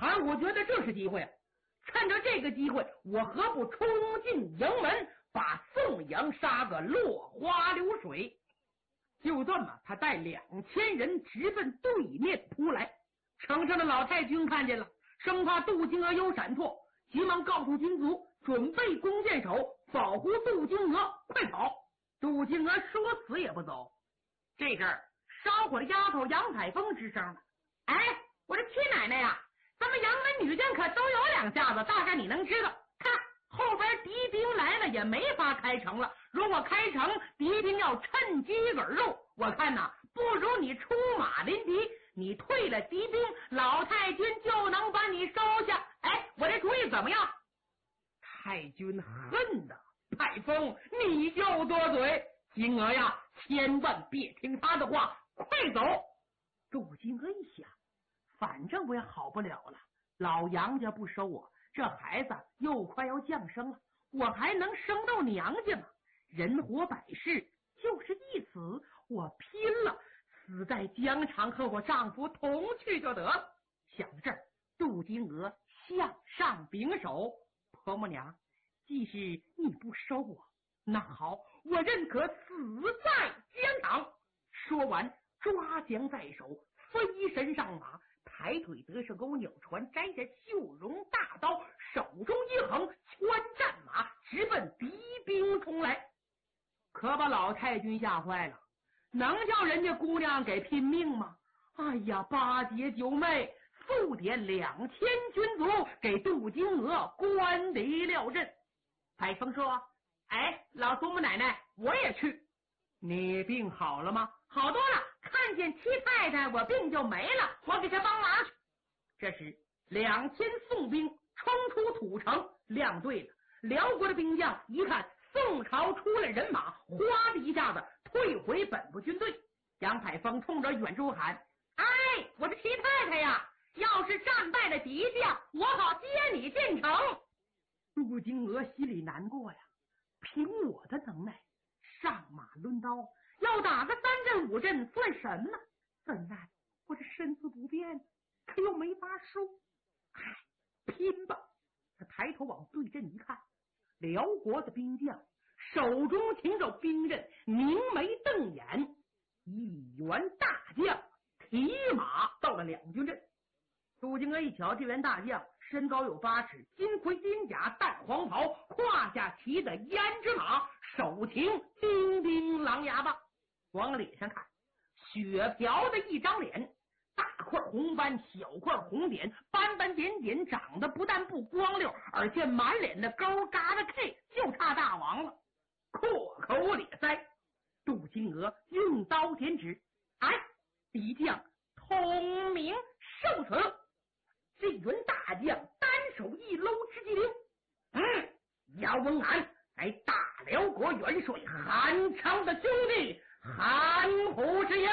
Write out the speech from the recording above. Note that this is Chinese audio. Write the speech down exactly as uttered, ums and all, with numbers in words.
而我觉得这是机会，趁着这个机会，我何不冲进营门，把宋阳杀个落花流水？就这么，他带两千人直奔对面扑来。城上的老太君看见了，生怕杜金娥有闪错，急忙告诉军卒，准备弓箭手保护杜金娥，快跑！杜金娥说死也不走。这阵儿烧火的丫头杨彩凤吱声了：“哎，我的亲奶奶呀，咱们杨门女眷可都有两下子，大概你能知道。看后边敌兵来了，也没法开城了。如果开城，敌兵要趁机而入。我看呐，不如你出马临敌，你退了敌兵，老太君就能把你收下。哎，我这主意怎么样？”太君恨呐，太风，你就多嘴！金娥呀，千万别听他的话，快走！杜金娥一想，反正我也好不了了，老杨家不收我，这孩子又快要降生了，我还能生到娘家吗？人活百世，就是一死，我拼了，死在疆场和我丈夫同去就得。想到这儿，杜金娥向上拱手：“婆母娘，既是你不收我，那好，我认可死在疆场。”说完，抓桨在手，飞身上马，抬腿得胜钩，扭船，摘下绣绒大刀，手中一横，圈战马，直奔敌兵冲来。可把老太君吓坏了，能叫人家姑娘给拼命吗？哎呀，八姐九妹速点两千军卒给杜金娥关离了阵。彩凤说：“哎，老祖母奶奶，我也去。”“你病好了吗？”“好多了，看见七太太，我病就没了，我给她帮忙去。”这时两千宋兵冲出土城，亮队了。辽国的兵将一看宋朝出了人马，哗的一下子退回本部军队。杨彩凤冲着远处喊：“哎，我的七太太呀，要是战败了敌将，我好接你进城。”杜金娥心里难过呀，凭我的能耐，上马抡刀，要打个三阵五阵算什么？怎奈我这身子不便，可又没法输。哎，拼吧！他抬头往对阵一看，辽国的兵将手中擎着兵刃，凝眉瞪眼，一员大将提马到了两军阵。杜金娥一瞧，这员大将身高有八尺，金盔金甲，淡黄袍，胯下骑的胭脂马，手擎叮叮狼牙棒。往脸上看，雪瓢的一张脸，大块红斑，小块红点，斑斑点点，长得不但不光溜，而且满脸的沟疙瘩 K， 就差大王了。阔口咧腮，杜金娥用刀点指：“哎，敌将通明受死！”这员大将单手一搂直击铃：“嗯，姚文安乃大辽国元帅韩昌的兄弟，韩虎之也。”